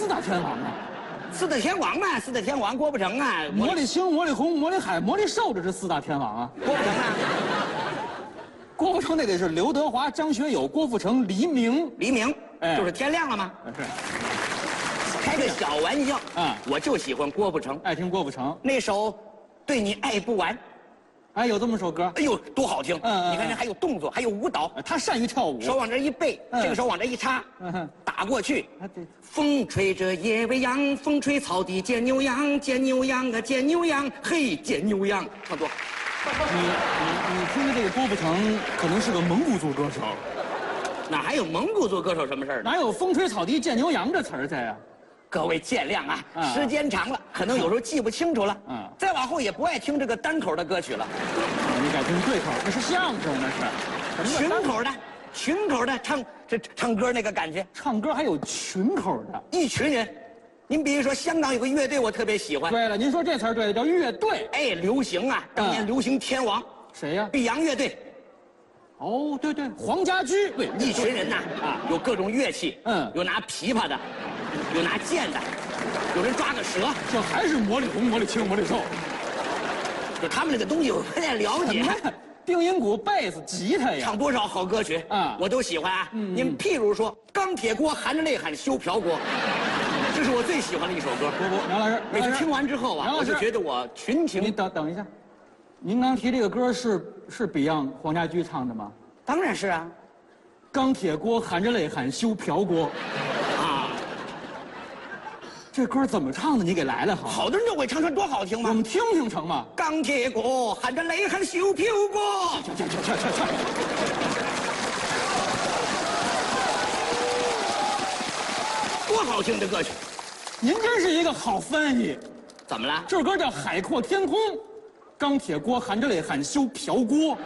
四大天王啊？ 四大天王嘛，四大天王，郭富城啊， 魔力星、魔力红、魔力海、魔力寿，这是四大天王啊。 郭富城啊， 郭富城那得是刘德华、张学友、郭富城、黎明。 黎明， 哎就是天亮了吗？ 是。 开个小玩笑啊， 我就喜欢郭富城， 爱听郭富城。 那首《对你爱不完》。 哎，有这么首歌？ 哎呦，多好听！ 嗯， 你看这还有动作，还有舞蹈。 他善于跳舞， 手往这一背，这个手往这一插，打过去。风吹着夜未央，风吹草地见牛羊，见牛羊啊见牛羊，嘿见牛羊，差不多。 你听的这个郭富城可能是个蒙古族歌手， 哪还有蒙古族歌手什么事儿呢？ 哪有风吹草低见牛羊这词儿在呀？ 各位见谅啊，时间长了，可能有时候记不清楚了。再往后也不爱听这个单口的歌曲了。 你改听对口，那是相声，那是群口的唱歌那个感觉。 唱歌还有群口的， 一群人。您比如说香港有个乐队，我特别喜欢。 对了，您说这词儿对了，叫乐队。 哎，流行啊，当年流行天王。 谁呀？ 碧阳乐队。 哦，对对，黄家驹。 对，一群人呐，有各种乐器，有拿琵琶的，有拿剑的，有人抓个蛇， 这还是魔力红、魔力青、魔力寿。 就他们这个东西我不太了解。 定音鼓、贝斯、吉他呀， 唱多少好歌曲我都喜欢啊。您譬如说《钢铁锅含着泪喊修瓢锅》，这是我最喜欢的一首歌。 不，杨老师， 每次听完之后啊，我就觉得我群情。 您等一下，您刚提这个歌是 Beyond 黄家驹唱的吗？ 当然是啊。 钢铁锅含着泪喊修瓢锅。这歌怎么唱的？你给来了好。 好多人都会唱，说多好听吗？ 我们听听成吗？ 钢铁锅含着泪喊修瓢锅。 去。 多好听的歌曲！ 您真是一个好翻译。 怎么了？ 这歌叫《海阔天空》，钢铁锅含着泪喊修瓢锅。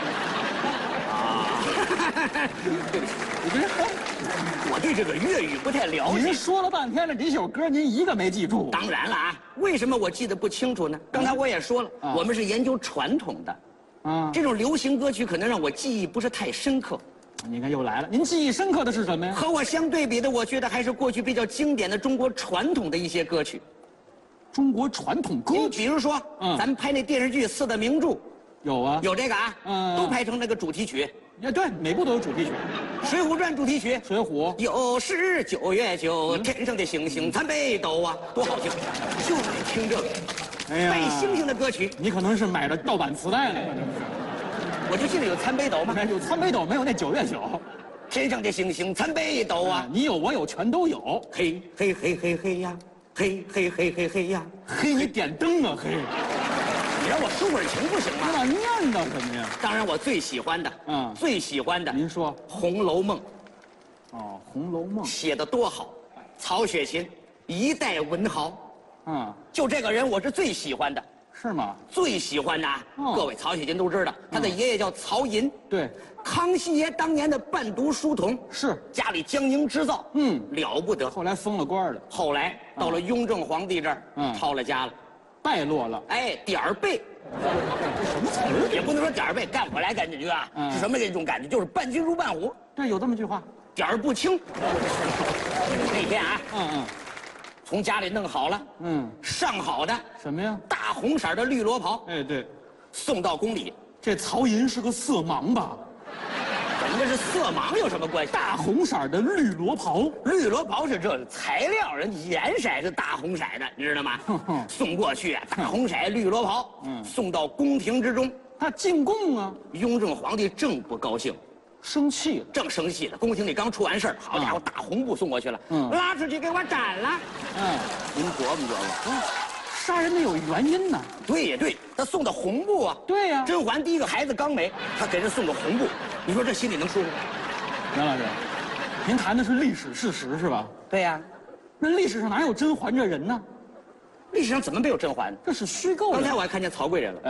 对不起，我对这个粤语不太了解。 您说了半天了，这首歌您一个没记住。 当然了啊，为什么我记得不清楚呢？刚才我也说了，我们是研究传统的，这种流行歌曲可能让我记忆不是太深刻。 你看又来了，您记忆深刻的是什么呀？ 和我相对比的，我觉得还是过去比较经典的中国传统的一些歌曲。 中国传统歌曲， 比如说，咱们拍那电视剧《四大名著》， 有啊， 有这个都拍成那个主题曲。 对，每部都有主题曲， 《水浒传》主题曲，《 水浒》 又是9月9，天上的星星参北斗啊，多好听！就爱听这个，带星星的歌曲。 你可能是买了盗版磁带了， 我就记得有参北斗嘛， 有参北斗，没有那9月9。 天上的星星参北斗啊， 你有我有全都有。 嘿嘿嘿嘿嘿呀，嘿嘿嘿嘿嘿呀， 嘿你点灯啊嘿。 你让我抒会儿情不行吗？ 那念叨什么呀？ 当然，我最喜欢的，最喜欢的， 您说， 《红楼梦》。 哦，《红楼梦》 写得多好，曹雪芹，一代文豪。就这个人，我是最喜欢的。 是吗？ 最喜欢的，各位曹雪芹都知道，他的爷爷叫曹寅。 对， 康熙爷当年的伴读书童， 是家里江宁织造，了不得。 后来封了官了， 后来到了雍正皇帝这儿，抄了家了。 败落了， 哎，点儿背， 这什么词儿？ 也不能说点儿背，干活来干去啊，是什么这种感觉？就是伴君如伴虎。 对，有这么句话， 点儿不清。那天啊，从家里弄好了，上好的什么呀？ 大红色的绿罗袍， 哎，对， 送到宫里。 这曹寅是个色盲吧？ 怎么这是色盲有什么关系？ 大红色的绿罗袍， 绿罗袍是这材料，人颜色是大红色的，你知道吗？送过去啊，大红色绿罗袍，送到宫廷之中， 他进贡啊。 雍正皇帝正不高兴， 生气了， 正生气了。宫廷里刚出完事儿，好家伙，大红布送过去了，拉出去给我斩了。您琢磨琢磨， 杀人得有原因呢。 对呀对，他送的红布啊。 对呀， 甄嬛第一个孩子刚没，他给人送个红布，你说这心里能舒服？ 杨老师，您谈的是历史事实是吧？ 对呀， 那历史上哪有甄嬛这人呢？ 历史上怎么没有甄嬛？ 这是虚构的。 刚才我还看见曹贵人了。 哎，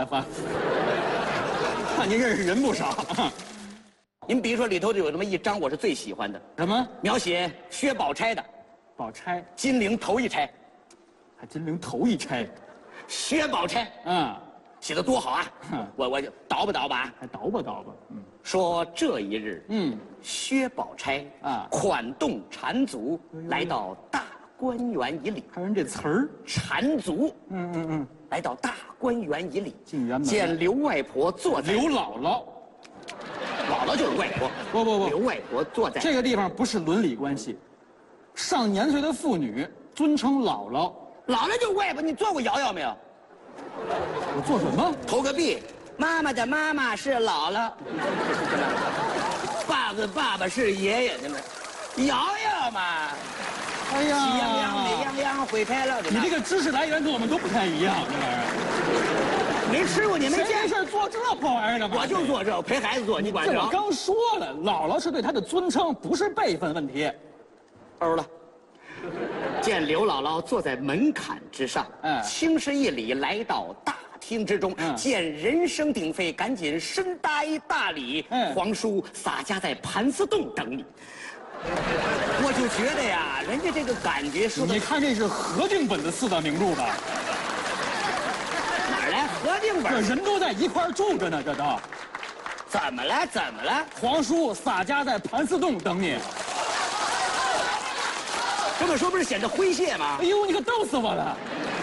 看您认识人不少。 您比如说里头就有这么一章，我是最喜欢的。 什么？ 描写薛宝钗的。 宝钗， 金陵头一钗。 还金陵头一钗。 薛宝钗，写得多好啊！我就倒吧， 还倒吧， 说这一日，薛宝钗款动缠足来到大观园以里。 看人这词儿， 缠足，来到大观园以里， 进园门见刘外婆坐在， 刘姥姥， 姥姥就是外婆， 不， 刘外婆坐在这个地方不是伦理关系，上年岁的妇女尊称姥姥。 姥姥就是外婆，你做过瑶瑶没有？ 我做什么？ 投个币，妈妈的妈妈是姥姥，爸爸的爸爸是爷爷，对吗？瑶瑶嘛， 哎呀， 喜洋洋、美洋洋、灰太了的。 你这个知识来源跟我们都不太一样，这玩意儿。 没吃过，你没谁见没事做这破玩意儿干嘛？ 我就做这，我陪孩子做，你管着？ 这我刚说了，姥姥是对她的尊称，不是辈分问题。 欧了。见刘姥姥坐在门槛之上，轻施一礼，来到大厅之中，见人声鼎沸，赶紧深搭一大礼。皇叔洒家在盘丝洞等你。我就觉得呀，人家这个感觉说的， 你看这是核定本的四大名著吧？ 哪儿来核定本？ 这人都在一块儿住着呢，这都。 怎么了？怎么了？ 皇叔洒家在盘丝洞等你。 这么说不是显得诙谐吗？ 哎呦，你可逗死我了！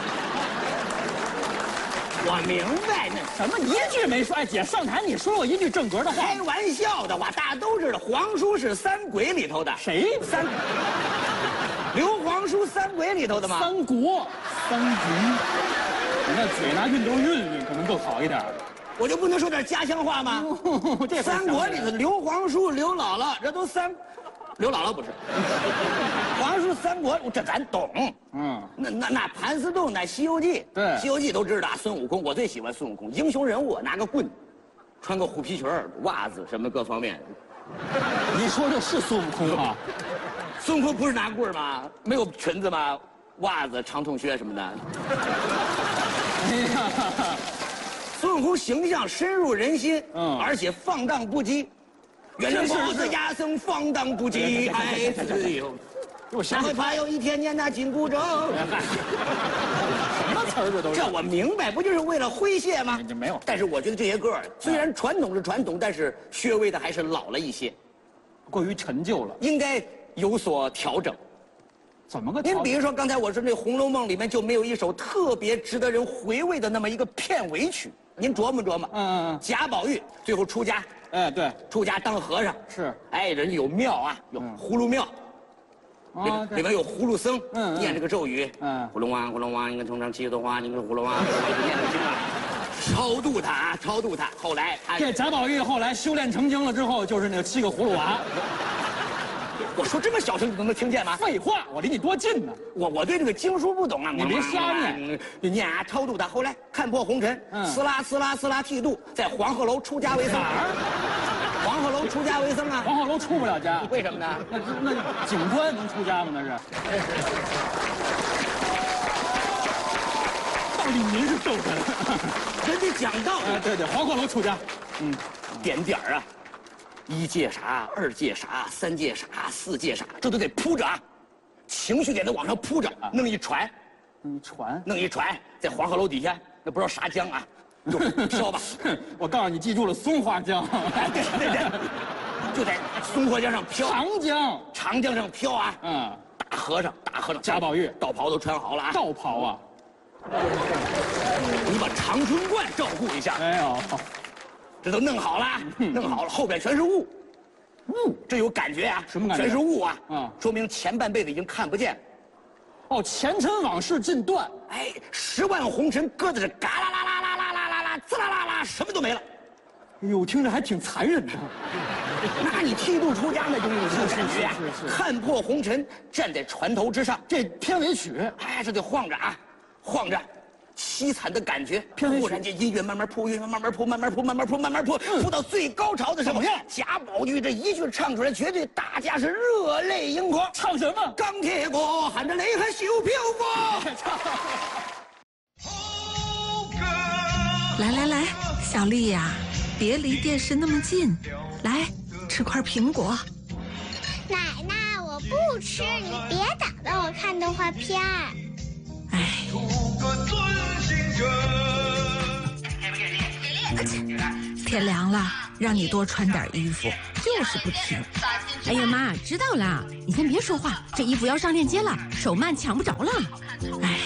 我明白那什么一句没说。哎，姐上台你说过一句正格的话。 开玩笑的话，大家都知道，皇叔是三鬼里头的。 谁？ 刘皇叔三鬼里头的吗？ 三国，三局。你那嘴拿熨斗熨熨，可能更好一点。 我就不能说点家乡话吗？ 这三国里头，刘皇叔、刘姥姥，这都三。刘姥姥不是，皇叔三国，这咱懂。那盘丝洞，那《西游记》， 对， 《西游记》都知道。孙悟空，我最喜欢孙悟空，英雄人物，拿个棍，穿个虎皮裙袜子什么各方面。 你说这是孙悟空吗？ 孙悟空不是拿棍吗？没有裙子吗？袜子、长筒靴什么的。 哎呀， 孙悟空形象深入人心，而且放荡不羁。原来包子牙僧放荡不羁，爱自由。哪会怕有一天念那紧箍咒？什么词儿这都是？ 这我明白，不就是为了诙谐吗？ 这没有。 但是我觉得这些歌虽然传统是传统，但是稍微的还是老了一些， 过于陈旧了， 应该有所调整。 怎么个？ 您比如说刚才我说那《红楼梦》里面就没有一首特别值得人回味的那么一个片尾曲，您琢磨琢磨。贾宝玉最后出家。 哎，对， 出家当和尚是， 哎，人家有庙啊，有葫芦庙，里面有葫芦僧，念这个咒语，葫芦娃，葫芦娃，你看头上七朵花，你看葫芦娃，念这经啊，超度他啊，超度他。后来这贾宝玉后来修炼成精了之后，就是那个7个葫芦娃。 我说这么小声你都能听见吗？ 废话，我离你多近呢！ 我对这个经书不懂啊， 你别瞎念。 念啊，超度他。后来看破红尘，呲啦呲啦呲啦剃度，在黄鹤楼出家为僧。哪儿？黄鹤楼出家为僧啊？ 黄鹤楼出不了家， 为什么呢？ 那警官能出家吗？那是。到底您是逗哏？ 人家讲道理。 对，黄鹤楼出家。 点点儿啊。1戒啥，2戒啥，3戒啥，4戒啥，这都得铺着啊，情绪给它往上铺着，弄一船，弄一船，在黄鹤楼底下，那不知道啥江啊，就飘吧。 我告诉你，记住了，松花江。 对，就在松花江上飘。长江上飘啊。大和尚， 贾宝玉道袍都穿好了啊。 道袍啊。 你把长春观照顾一下。 没有。 这都弄好了，弄好了，后边全是雾，这有感觉啊？ 什么感觉？ 全是雾啊！说明前半辈子已经看不见。 哦，前尘往事尽断。 哎，10万红尘搁在这，嘎啦啦啦啦啦啦啦啦，滋啦啦啦，什么都没了。 哎呦，听着还挺残忍的。 那你剃度出家那就有感觉啊！看破红尘，站在船头之上， 这片尾曲， 哎，这得晃着啊，晃着。凄惨的感觉，忽然间音乐慢慢铺，铺到最高潮的时候，贾宝玉这一句唱出来，绝对大家是热泪盈眶。 唱什么？ 钢铁国含着泪还绣飘过。 来，小丽呀，别离电视那么近，来吃块苹果。 奶奶，我不吃，你别打断我看动画片儿。 哎。天凉了， 让你多穿点衣服，就是不听。 哎呀妈，知道了，你先别说话，这衣服要上链接了，手慢抢不着了。 哎，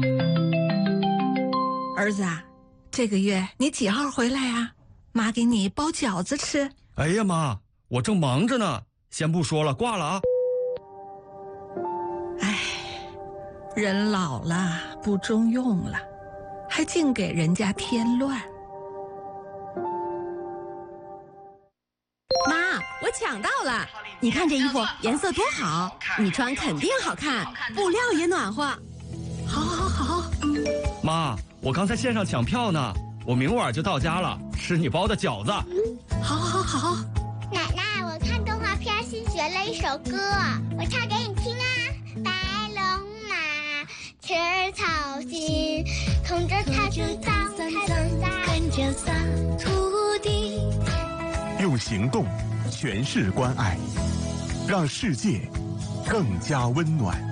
儿子啊，这个月你几号回来啊？妈给你包饺子吃。 哎呀妈，我正忙着呢，先不说了，挂了啊。 哎，人老了不中用了，还净给人家添乱。 妈，我抢到了！你看这衣服颜色多好，你穿肯定好看，布料也暖和。 好，好，好。 妈，我刚才线上抢票呢，我明晚就到家了，吃你包的饺子。 好，好，好。 奶奶，我看动画片新学了一首歌，我唱给你听啊。白龙马吃草心，同着它的脏，跟着撒土地。 用行动诠释关爱，让世界更加温暖。